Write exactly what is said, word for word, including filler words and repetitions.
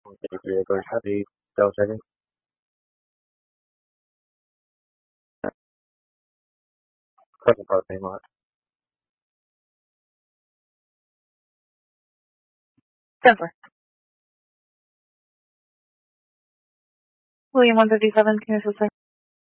three acres, heavy, double checking. Second parking lot. Denver. William one fifty-seven, can you assist?